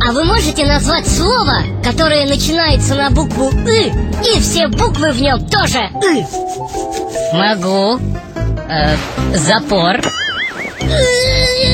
А вы можете назвать слово, которое начинается на букву «ы», и все буквы в нем тоже «ы»? Могу. Запор.